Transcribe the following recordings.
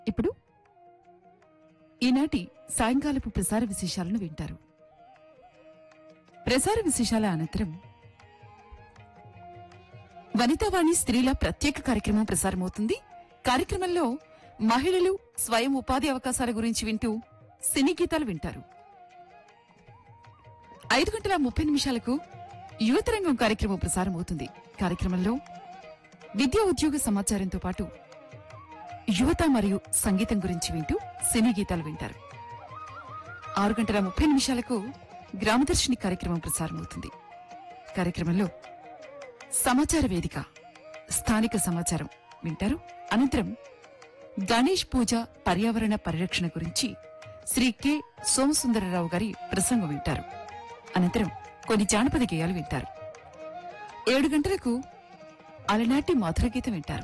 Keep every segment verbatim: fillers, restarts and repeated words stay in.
ఇప్పుడు ఈనాటి సాయంకాలపు ప్రసార విశేషాలను వింటారు. ప్రసార విశేషాల అనంతరం వనితావాణి స్త్రీల ప్రత్యేక కార్యక్రమం ప్రసారమవుతుంది. కార్యక్రమంలో మహిళలు స్వయం ఉపాధి అవకాశాల గురించి వింటూ సినీ గీతాలు వింటారు. ఐదు గంటల ముప్పై నిమిషాలకు యువతరంగం కార్యక్రమం ప్రసారమవుతుంది. కార్యక్రమంలో విద్యా ఉద్యోగ సమాచారంతో పాటు యువత మరియు సంగీతం గురించి వింటూ సినీ గీతాలు వింటారు. ఆరు గంటల ముప్పై నిమిషాలకు గ్రామదర్శిని కార్యక్రమం ప్రసారమవుతుంది. కార్యక్రమంలో సమాచార వేదిక స్థానిక సమాచారం వింటారు. అనంతరం గణేష్ పూజ పర్యావరణ పరిరక్షణ గురించి శ్రీ కె సోమసుందరరావు గారి ప్రసంగం వింటారు. అనంతరం కొన్ని జానపద గేయాలు వింటారు. ఏడు గంటలకు అలనాటి మధుర గీతం వింటారు.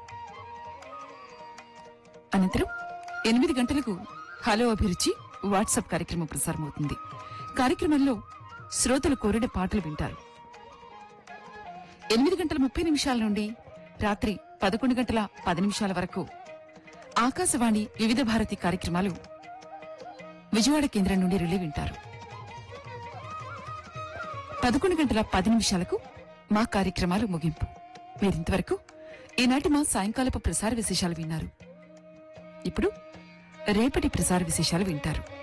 అనంతరం ఎనిమిది గంటలకు హలో అభిరుచి వాట్సాప్ కార్యక్రమం ప్రసారమవుతుంది. కార్యక్రమంలో శ్రోతలు కోరిన పాటలు వింటారు. ఎనిమిది గంటల ముప్పై నిమిషాల నుండి రాత్రి పదకొండు గంటల పది నిమిషాల వరకు ఆకాశవాణి వివిధ భారతి కార్యక్రమాలు విజయవాడ కేంద్రం నుండి రిలే వింటారు. పదకొండు గంటల పది నిమిషాలకు మా కార్యక్రమాలు ముగింపు. మీరింతవరకు ఈనాటి మా సాయంకాలపు ప్రసార విశేషాలు విన్నారు. ఇప్పుడు రేపటి ప్రసార విశేషాలు వింటారు.